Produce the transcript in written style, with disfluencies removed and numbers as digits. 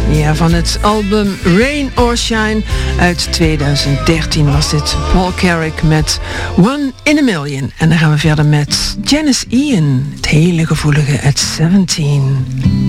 Ja, van het album Rain or Shine uit 2013 was dit Paul Carrick met One in a Million. En dan gaan we verder met Janis Ian, het hele gevoelige At 17.